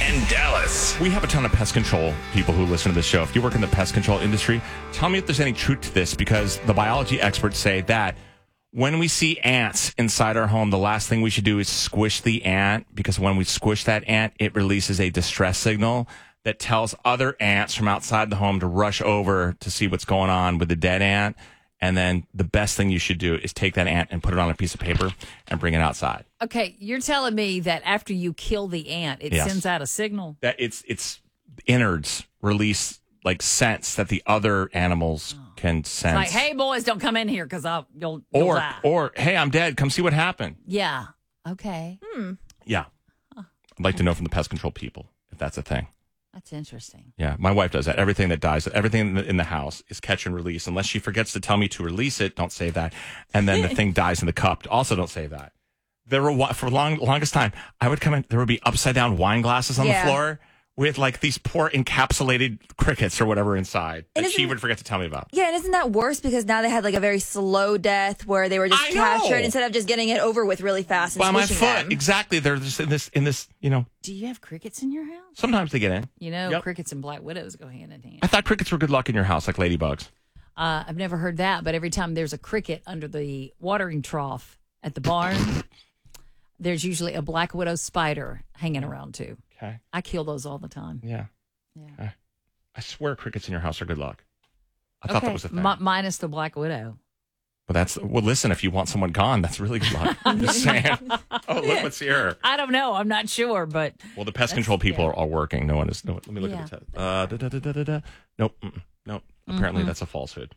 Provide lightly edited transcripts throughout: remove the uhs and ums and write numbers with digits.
and Dallas. We have a ton of pest control people who listen to this show. If you work in the pest control industry, tell me if there's any truth to this, because the biology experts say that when we see ants inside our home, the last thing we should do is squish the ant, because when we squish that ant, it releases a distress signal that tells other ants from outside the home to rush over to see what's going on with the dead ant. And then the best thing you should do is take that ant and put it on a piece of paper and bring it outside. Okay, you're telling me that after you kill the ant, it sends out a signal? That it's innards release like scents that the other animals can sense. Like, hey, boys, don't come in here because you'll die. Or, hey, I'm dead. Come see what happened. Yeah. Okay. Yeah. I'd like to know from the pest control people if that's a thing. That's interesting. Yeah, my wife does that. Everything that dies, everything in the house is catch and release. Unless she forgets to tell me to release it, don't save that. And then the thing dies in the cup. Also, don't save that. There were for longest time, I would come in. There would be upside down wine glasses on the floor with like these poor encapsulated crickets or whatever inside that she would forget to tell me about. Yeah, and isn't that worse because now they had like a very slow death where they were just captured instead of just getting it over with really fast and by my foot. Them. Exactly. They're just in this. Do you have crickets in your house? Sometimes they get in. Crickets and black widows go hand in hand. I thought crickets were good luck in your house, like ladybugs. I've never heard that, but every time there's a cricket under the watering trough at the barn, there's usually a black widow spider hanging around too. Okay. I kill those all the time. Yeah. Okay. I swear crickets in your house are good luck. I thought that was a thing. Minus the black widow. Well, listen, if you want someone gone, that's really good luck. I'm just saying. Oh, look what's here. I don't know. I'm not sure, but. Well, the pest control people are working. No one is. No, let me look at the test. Nope. Nope. Apparently that's a falsehood.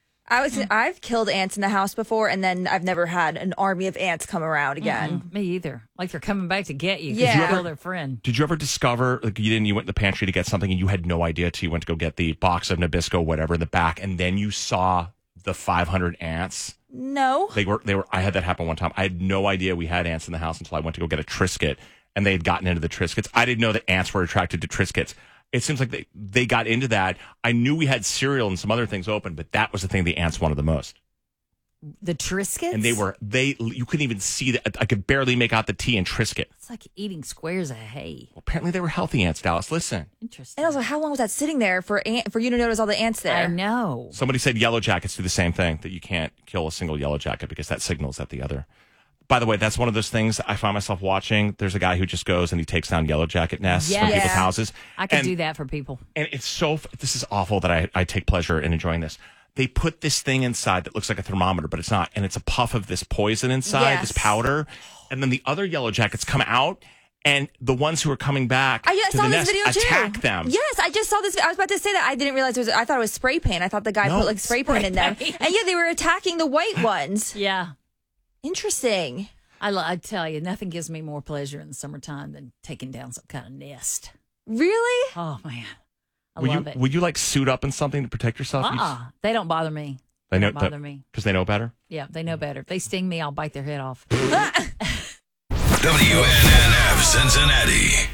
I've killed ants in the house before, and then I've never had an army of ants come around again. Me either. Like they're coming back to get you because you killed their friend. Did you ever discover, like you went in the pantry to get something and you had no idea till you went to go get the box of Nabisco, whatever, in the back, and then you saw the 500 ants? No. They were. I had that happen one time. I had no idea we had ants in the house until I went to go get a Triscuit, and they had gotten into the Triscuits. I didn't know that ants were attracted to Triscuits. It seems like they got into that. I knew we had cereal and some other things open, but that was the thing the ants wanted the most. The Triscuits? And you couldn't even see that. I could barely make out the T in Triscuit. It's like eating squares of hay. Well, apparently they were healthy ants, Dallas. Listen. Interesting. And also, how long was that sitting there for you to notice all the ants there? I know. Somebody said yellow jackets do the same thing, that you can't kill a single yellow jacket because that signals at the other. By the way, that's one of those things I find myself watching. There's a guy who just goes and he takes down yellow jacket nests from people's houses. I can do that for people. And it's this is awful that I take pleasure in enjoying this. They put this thing inside that looks like a thermometer, but it's not. And it's a puff of this poison inside, this powder. And then the other yellow jackets come out, and the ones who are coming back to the nest attack them. Yes, I just saw this. I was about to say that. I didn't realize I thought it was spray paint. I thought the guy put like spray paint in them. And they were attacking the white ones. Yeah. Interesting. I tell you, nothing gives me more pleasure in the summertime than taking down some kind of nest. Really? Oh, man. I love it. Would you like suit up in something to protect yourself? They don't bother me. They don't bother me. Because they know better? Yeah, they know better. If they sting me, I'll bite their head off. WNNF Cincinnati.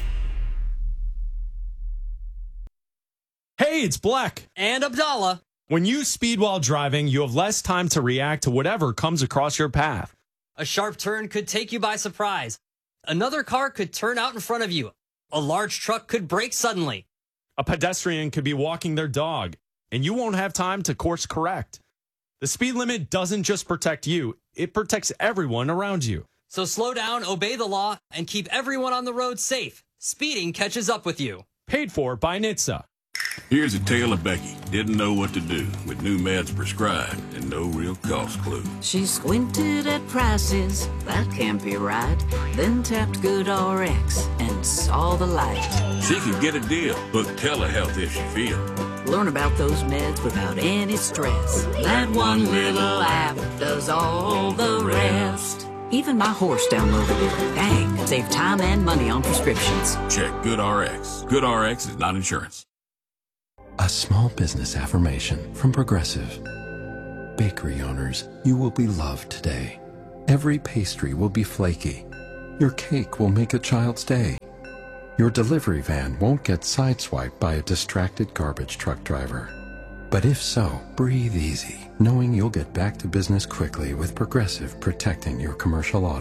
Hey, it's Black. And Abdallah. When you speed while driving, you have less time to react to whatever comes across your path. A sharp turn could take you by surprise. Another car could turn out in front of you. A large truck could brake suddenly. A pedestrian could be walking their dog, and you won't have time to course correct. The speed limit doesn't just protect you, it protects everyone around you. So slow down, obey the law, and keep everyone on the road safe. Speeding catches up with you. Paid for by NHTSA. Here's a tale of Becky. Didn't know what to do with new meds prescribed and no real cost clue. She squinted at prices, that can't be right. Then tapped GoodRx and saw the light. She could get a deal, book telehealth if she feel. Learn about those meds without any stress. That one little app does all the rest. Even my horse downloaded it. Dang, save time and money on prescriptions. Check GoodRx. GoodRx is not insurance. A small business affirmation from Progressive. Bakery owners, you will be loved today. Every pastry will be flaky. Your cake will make a child's day. Your delivery van won't get sideswiped by a distracted garbage truck driver. But if so, breathe easy, knowing you'll get back to business quickly with Progressive protecting your commercial auto.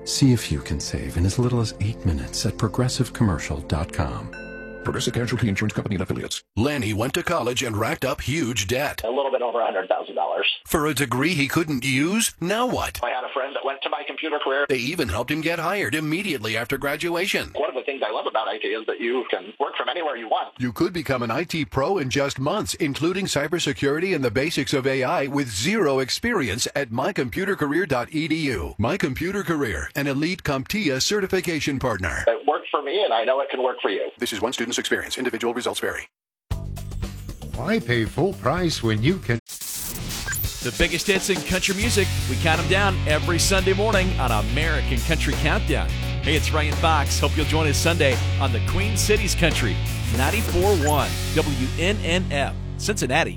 See if you can save in as little as 8 minutes at progressivecommercial.com. Progressive Casualty Insurance Company and Affiliates. Lenny went to college and racked up huge debt. A little bit over $100,000. For a degree he couldn't use? Now what? I had a friend that went to my computer career. They even helped him get hired immediately after graduation. One of the things I love about IT is that you can work from anywhere you want. You could become an IT pro in just months, including cybersecurity and the basics of AI with zero experience at mycomputercareer.edu. My Computer Career, an elite CompTIA certification partner. It worked for me, and I know it can work for you. This is one student's experience. Individual results vary. Why pay full price when you can... The biggest hits in country music, we count them down every Sunday morning on American Country Countdown. Hey, it's Ryan Fox. Hope you'll join us Sunday on the Queen Cities Country, 94.1 WNNF, Cincinnati.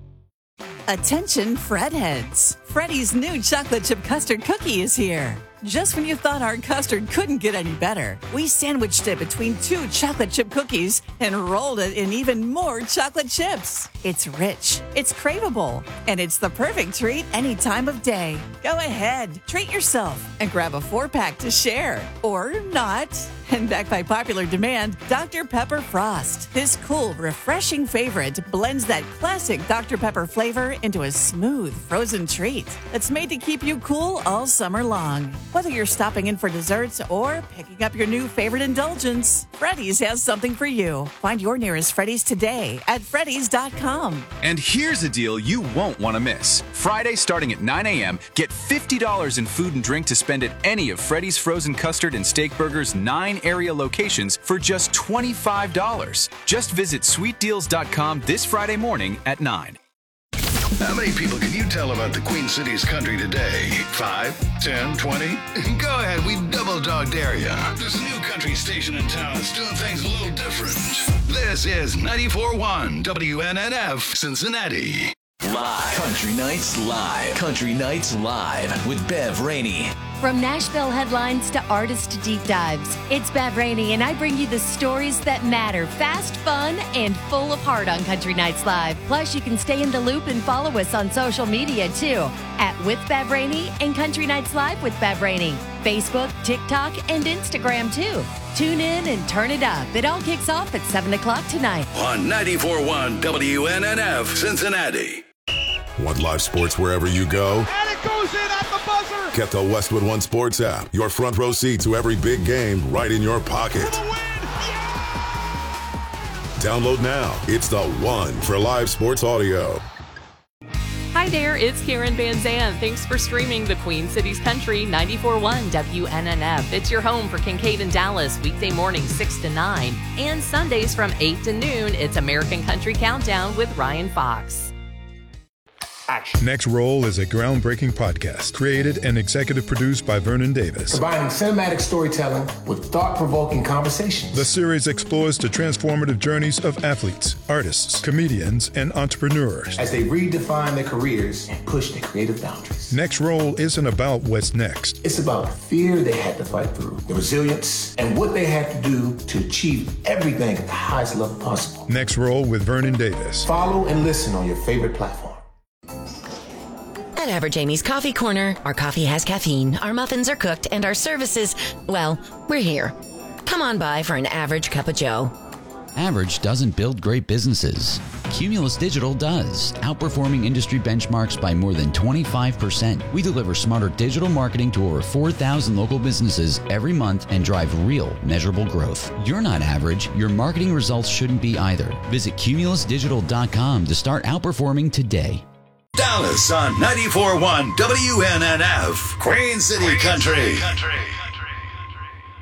Attention, Fred heads. Freddy's new chocolate chip custard cookie is here. Just when you thought our custard couldn't get any better, we sandwiched it between 2 chocolate chip cookies and rolled it in even more chocolate chips. It's rich, it's craveable, and it's the perfect treat any time of day. Go ahead, treat yourself, and grab a 4-pack to share. Or not. And backed by popular demand, Dr. Pepper Frost. This cool, refreshing favorite blends that classic Dr. Pepper flavor into a smooth, frozen treat that's made to keep you cool all summer long. Whether you're stopping in for desserts or picking up your new favorite indulgence, Freddy's has something for you. Find your nearest Freddy's today at Freddy's.com. And here's a deal you won't want to miss. Friday starting at 9 a.m., get $50 in food and drink to spend at any of Freddy's Frozen Custard and Steak Burgers 9 area locations for just $25. Just visit sweetdeals.com this Friday morning at 9. How many people can you tell about the Queen Cities Country today? 5, 10, 20? Go ahead, we double dog dare you. There's a new country station in town that's doing things a little different. This is 94.1 WNNF Cincinnati. Live. Country Nights Live. Country Nights Live with Bev Rainey. From Nashville headlines to artist deep dives, it's Bev Rainey, and I bring you the stories that matter, fast, fun, and full of heart on Country Nights Live. Plus, you can stay in the loop and follow us on social media, too, at With Bev Rainey and Country Nights Live with Bev Rainey. Facebook, TikTok, and Instagram, too. Tune in and turn it up. It all kicks off at 7 o'clock tonight. On 94.1 WNNF Cincinnati. Want live sports wherever you go? And it goes in at the buzzer! Get the Westwood One Sports app. Your front row seat to every big game right in your pocket. For the win! Yeah! Download now. It's the one for live sports audio. Hi there, it's Karen Van Zandt. Thanks for streaming the Queen Cities Country 94.1 WNNF. It's your home for Kincaid and Dallas, weekday mornings 6 to 9. And Sundays from 8 to noon, it's American Country Countdown with Ryan Fox. Action. Next Roll is a groundbreaking podcast created and executive produced by Vernon Davis. Combining cinematic storytelling with thought-provoking conversations. The series explores the transformative journeys of athletes, artists, comedians, and entrepreneurs as they redefine their careers and push their creative boundaries. Next Roll isn't about what's next. It's about the fear they had to fight through, the resilience, and what they had to do to achieve everything at the highest level possible. Next Roll with Vernon Davis. Follow and listen on your favorite platform. At Average Amy's Coffee Corner, our coffee has caffeine, our muffins are cooked, and our services, well, we're here. Come on by for an average cup of joe. Average doesn't build great businesses. Cumulus Digital does, outperforming industry benchmarks by more than 25%. We deliver smarter digital marketing to over 4,000 local businesses every month and drive real, measurable growth. You're not average. Your marketing results shouldn't be either. Visit cumulusdigital.com to start outperforming today. Dallas on 94.1 WNNF, Queen City Country.